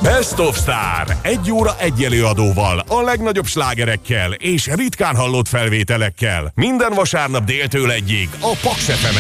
Best of Star. 1 óra egy előadóval, a legnagyobb slágerekkel és ritkán hallott felvételekkel. Minden vasárnap déltől 1-ig a Paks FM-en.